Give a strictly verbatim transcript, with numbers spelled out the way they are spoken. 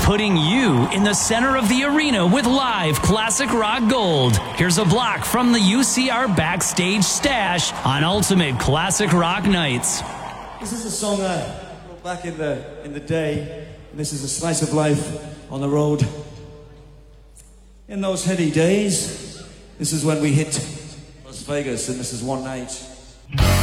putting you in the center of the arena with live classic rock gold. Here's a block from the U C R backstage stash on Ultimate Classic Rock Nights. This is a song I wrote back in the in the day. And this is a slice of life on the road. In those heady days, this is when we hit Las Vegas, and this is one night.